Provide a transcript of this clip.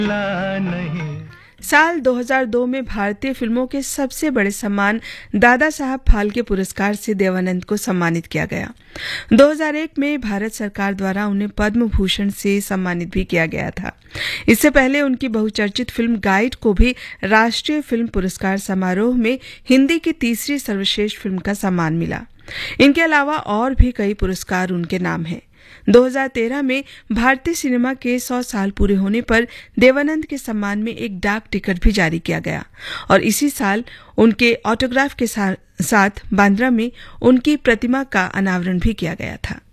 साल 2002 में भारतीय फिल्मों के सबसे बड़े सम्मान दादा साहब फाल्के पुरस्कार से देवानंद को सम्मानित किया गया। 2001 में भारत सरकार द्वारा उन्हें पद्म भूषण से सम्मानित भी किया गया था। इससे पहले उनकी बहुचर्चित फिल्म गाइड को भी राष्ट्रीय फिल्म पुरस्कार समारोह में हिंदी की तीसरी सर्वश्रेष्ठ फिल्म का सम्मान मिला। इनके अलावा और भी कई पुरस्कार उनके नाम हैं। 2013 में भारतीय सिनेमा के 100 साल पूरे होने पर देवानंद के सम्मान में एक डाक टिकट भी जारी किया गया और इसी साल उनके ऑटोग्राफ के साथ बांद्रा में उनकी प्रतिमा का अनावरण भी किया गया था।